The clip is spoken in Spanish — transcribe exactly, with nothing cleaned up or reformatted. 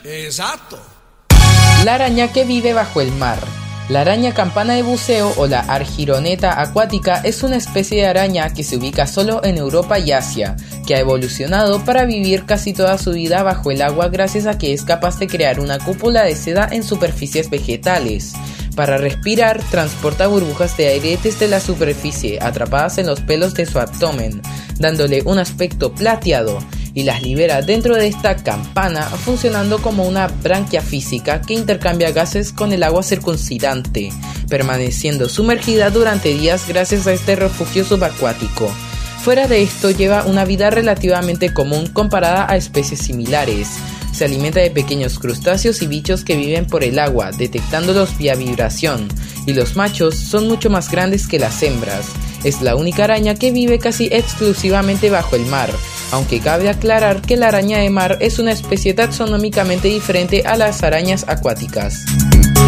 Exacto. La araña que vive bajo el mar. La araña campana de buceo o la Argyroneta acuática es una especie de araña que se ubica solo en Europa y Asia, que ha evolucionado para vivir casi toda su vida bajo el agua gracias a que es capaz de crear una cúpula de seda en superficies vegetales. Para respirar, transporta burbujas de aire desde la superficie, atrapadas en los pelos de su abdomen, dándole un aspecto plateado, y las libera dentro de esta campana, funcionando como una branquia física que intercambia gases con el agua circundante, permaneciendo sumergida durante días gracias a este refugio subacuático. Fuera de esto, lleva una vida relativamente común comparada a especies similares. Se alimenta de pequeños crustáceos y bichos que viven por el agua, detectándolos vía vibración, y los machos son mucho más grandes que las hembras. Es la única araña que vive casi exclusivamente bajo el mar, aunque cabe aclarar que la araña de mar es una especie taxonómicamente diferente a las arañas acuáticas.